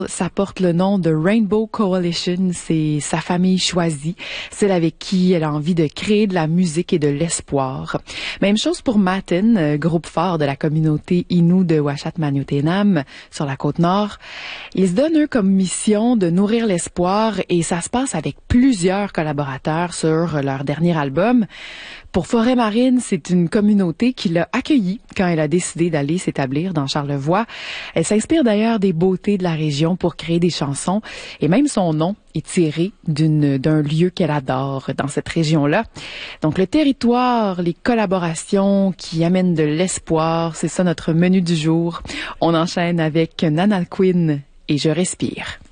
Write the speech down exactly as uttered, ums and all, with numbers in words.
Ça porte le nom de Rainbow Coalition, c'est sa famille choisie, celle avec qui elle a envie de créer de la musique et de l'espoir. Même chose pour Matin, groupe phare de la communauté Innu de Uashat Mak Mani-Utenam sur la côte nord. Ils se donnent eux comme mission de nourrir l'espoir et ça se passe avec plusieurs collaborateurs sur leur dernier album. Pour Forêt Marine, c'est une communauté qui l'a accueilli quand elle a décidé d'aller s'établir dans Charlevoix. Elle s'inspire d'ailleurs des beautés de la région pour créer des chansons et même son nom est tiré d'une, d'un lieu qu'elle adore dans cette région-là. Donc le territoire, les collaborations qui amènent de l'espoir, c'est ça notre menu du jour. On enchaîne avec Nana Queen et Je respire.